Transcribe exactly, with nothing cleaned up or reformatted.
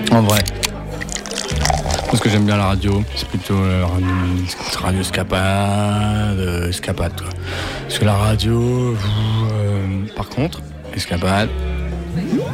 En vrai. Parce que j'aime bien la radio, c'est plutôt euh, radio escapade, euh, escapade quoi. Parce que la radio, euh, par contre, escapade,